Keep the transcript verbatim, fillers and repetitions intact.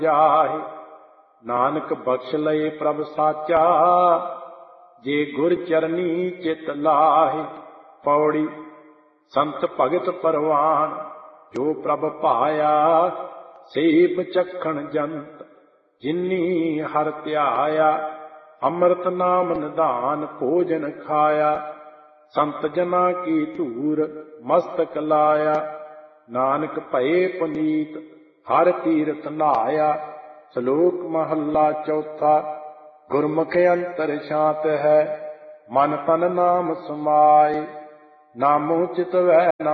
ਜਾਹਿ। ਨਾਨਕ ਬਖਸ਼ ਲਏ ਪ੍ਰਭ ਸਾਚਾ, ਜੇ ਗੁਰ ਚਰਨੀ ਚਿਤ ਲਾਹਿ। ਪੌੜੀ। ਸੰਤ ਭਗਤ ਪਰਵਾਨ, ਜੋ ਪ੍ਰਭ ਭਾਇਆ, ਸੇਬ ਚਖਣ ਜੰਤ, ਜਿਨੀ ਹਰਿ ਧਿਆਇਆ। ਅੰਮ੍ਰਿਤ ਨਾਮ ਨਿਧਾਨ, ਭੋਜਨ ਖਾਇਆ, ਸੰਤ ਜਨਾਂ ਕੀ ਧੂਰ ਮਸਤਕ ਲਾਇਆ। ਨਾਨਕ ਭਏ ਪੁਨੀਤ, ਹਰਿ ਤੀਰਥ ਨਹਾਇਆ। ਸ਼ਲੋਕ ਮਹੱਲਾ ਚੌਥਾ। ਗੁਰਮੁਖ ਅੰਤਰ ਸ਼ਾਂਤ ਹੈ, ਮਨ ਤਨ ਨਾਮ ਸਮਾਏ। ਨਾਮੋ ਚਿਤਵੈ